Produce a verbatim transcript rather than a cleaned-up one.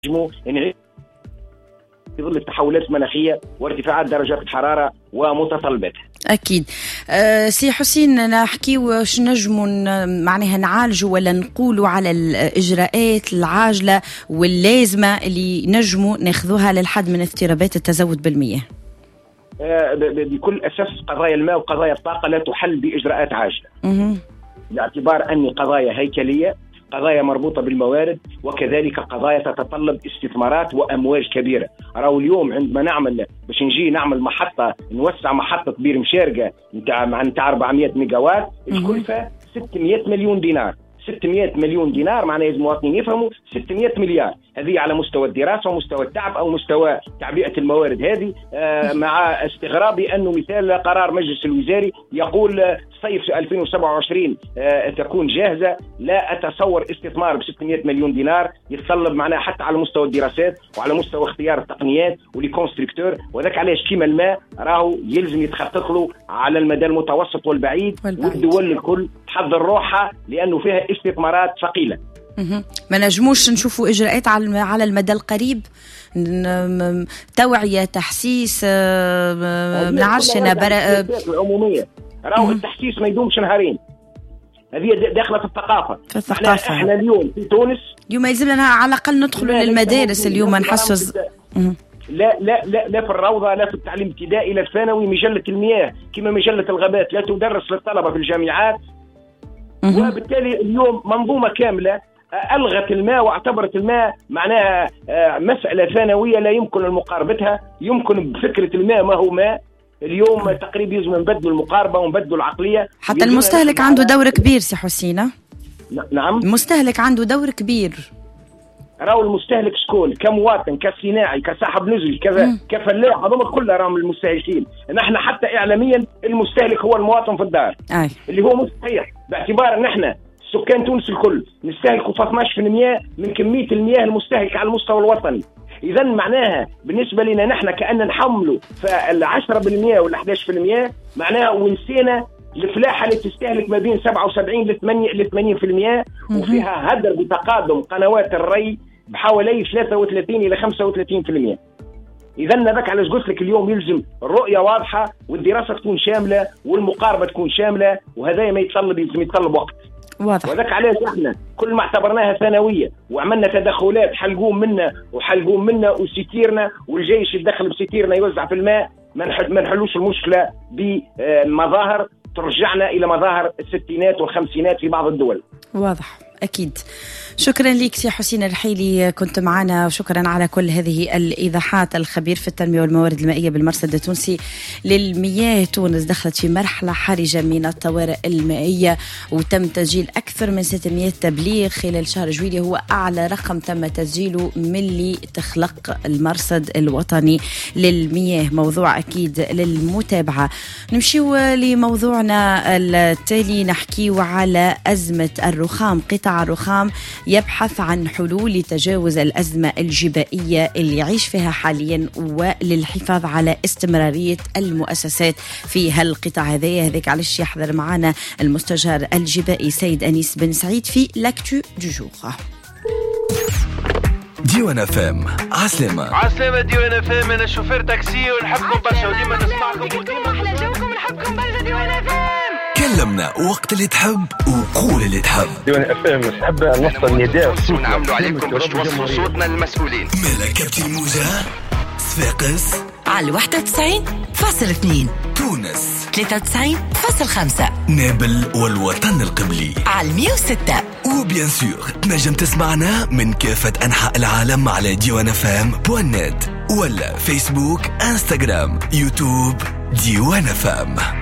يعني في ظل التحولات المناخية وارتفاعات درجات الحرارة ومتطلباتها. أكيد. أه سي حسين، نحكي واش نجموا معناها نعالجوا ولا نقولوا على الإجراءات العاجلة واللازمة اللي نجموا ناخذوها للحد من اضطرابات التزود بالمياه؟ أه بكل أساس قضايا الماء وقضايا الطاقة لا تحل بإجراءات عاجلة، مه. باعتبار أن قضايا هيكلية، قضايا مربوطة بالموارد، وكذلك قضايا تتطلب استثمارات وأموال كبيرة. راهو اليوم عندما نعمل باش نجي نعمل محطة، نوسع محطة بير مشارقة نتاع نتاع أربعمائة ميجاوات، الكلفة ستمائة مليون دينار. ستمائة مليون دينار معناه لازم المواطنين يفهموا ستمائة مليار. هذه على مستوى الدراسة ومستوى التعب أو مستوى تعبئة الموارد هذه، آه مع استغرابي أنه مثال قرار مجلس الوزاري يقول صيف ألفين وسبعة وعشرين آه تكون جاهزة. لا أتصور استثمار ب ستمائة مليون دينار يتطلب معناه حتى على مستوى الدراسات وعلى مستوى اختيار التقنيات وليكونستركتور. وذاك علاش كيما الماء راهو يلزم يتخطط له على المدى المتوسط والبعيد, والبعيد. والدول الكل تحضر روحها لأنه فيها استثمارات ثقيلة. ما نجموش نشوفوا إجراءات على المدى القريب، توعية، تحسيس، ما نعرفش أنا برا العمومية. راهو التحسيس ما يدومش نهارين، هذه داخلة في الثقافة. في الثقافة. احنا اليوم في تونس اليوم يلزم لنا على الأقل ندخلوا للمدارس اليوم نحسس. لا لا لا لا في الروضة، لا في التعليم الابتدائي، لا الثانوي. مجلة المياه كما مجلة الغابات لا تدرس للطلبة في الجامعات، وبالتالي اليوم منظومة كاملة ألغت الماء واعتبرت الماء معناها مسألة ثانوية لا يمكن مقاربتها. يمكن بفكرة الماء ما هو ماء. اليوم تقريبا يجب نبدلوا المقاربة ونبدلوا العقلية. حتى المستهلك عنده دور كبير سي حسين. نعم، المستهلك عنده دور كبير. راهو المستهلك شكون؟ كمواطن، كصناعي، كصاحب نزل، كذا كفلاح، هذول كلهم راهم المستهلكين. نحن حتى إعلاميا المستهلك هو المواطن في الدار. أي. اللي هو مستحيل باعتبار ان احنا سكان تونس الكل نستهلكوا في اثناشر بالمئة من كمية المياه المستهلكة على المستوى الوطني. إذا معناها بالنسبة لنا نحن كأن نحملوا فالعشرة بالمئة ولا أحد عشر بالمئة معناها، ونسينا الفلاحة اللي تستهلك ما بين سبعة وسبعين ل ثمانين بالمئة، وفيها هدر بتقادم قنوات الري بحوالي ثلاثة وثلاثين إلى خمسة وثلاثين بالمئة. إذا ذاك علاش قلت لك اليوم يلزم الرؤية واضحة والدراسة تكون شاملة والمقاربة تكون شاملة، وهذا ما يتطلب يلزم يتطلب وقت. واضح. وذاك علاش احنا كل ما اعتبرناها ثانويه وعملنا تدخلات حلقوم منا وحلقوم منا وستيرنا والجيش يتدخل بستيرنا يوزع في الماء، ما نحلوش المشكله بالمظاهر ترجعنا الى مظاهر الستينات والخمسينات في بعض الدول. واضح. أكيد. شكرا لك سي حسين الرحيلي، كنت معنا، وشكرا على كل هذه الإيضاحات. الخبير في التنمية والموارد المائية بالمرصد التونسي للمياه. تونس دخلت في مرحلة حرجة من الطوارئ المائية، وتم تسجيل أكثر من ستمائة تبليغ خلال شهر جويلية، هو أعلى رقم تم تسجيله من اللي تخلق المرصد الوطني للمياه. موضوع أكيد للمتابعة. نمشيو لموضوعنا التالي، نحكيو على أزمة الرخام. قطاع الرخام يبحث عن حلول لتجاوز الأزمة الجبائية اللي يعيش فيها حاليا، وللحفاظ على استمرارية المؤسسات في هالقطاع هذا. هذاك علاش يحضر معنا المستشار الجبائي سيد أنيس بن سعيد في لاكتو دو جور. ديوان اف ام عسلامة عسلامة ديوان اف ام. انا شوفير تاكسي ونحبكم برشا وديما نسمعكم وديما احلى جوكم نحبكم برشا ديوان اف ام. كلمنا وقت اللي تحب وقول اللي تحب. ديوان اف ام نحب نوصل نداء ونعملوا عليكم باش توصلوا صوتنا للمسؤولين. ملكة الموجة صفاقس على واحد وتسعين فاصل اثنين، تونس ثلاثة وتسعين فاصل خمسة، نابل والوطن القبلي على مية وستة، وبيان سور تنجم تسمعنا من كافة أنحاء العالم على ديوان اف ام بوان نت ولا فيسبوك، انستغرام، يوتيوب. ديوان اف ام.